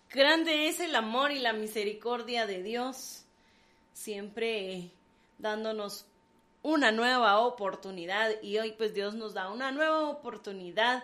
Grande es el amor y la misericordia de Dios, siempre dándonos una nueva oportunidad, y hoy pues Dios nos da una nueva oportunidad,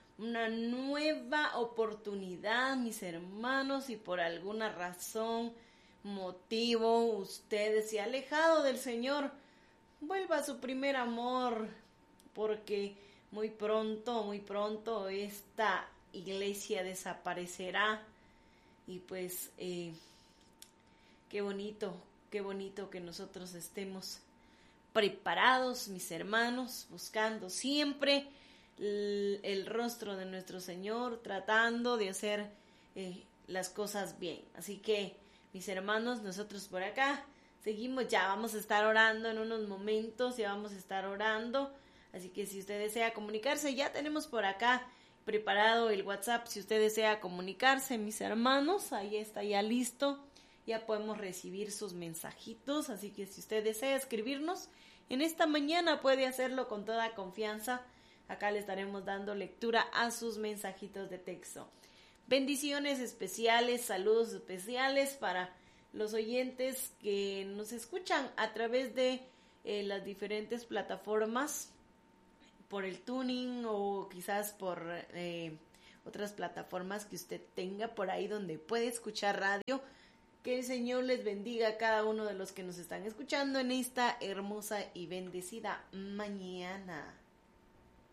mis hermanos, y por alguna razón, motivo, usted se ha alejado del Señor, vuelva a su primer amor, porque muy pronto esta iglesia desaparecerá. Y pues qué bonito que nosotros estemos preparados, mis hermanos, buscando siempre el rostro de nuestro Señor, tratando de hacer las cosas bien. Así que, mis hermanos, nosotros por acá seguimos, ya vamos a estar orando en unos momentos, así que si usted desea comunicarse, ya tenemos por acá preparado el WhatsApp. Si usted desea comunicarse, mis hermanos, ahí está ya listo, ya podemos recibir sus mensajitos, así que si usted desea escribirnos en esta mañana, puede hacerlo con toda confianza. Acá le estaremos dando lectura a sus mensajitos de texto. Bendiciones especiales, saludos especiales para los oyentes que nos escuchan a través de las diferentes plataformas, por el tuning o quizás por otras plataformas que usted tenga por ahí donde puede escuchar radio. Que el Señor les bendiga a cada uno de los que nos están escuchando en esta hermosa y bendecida mañana.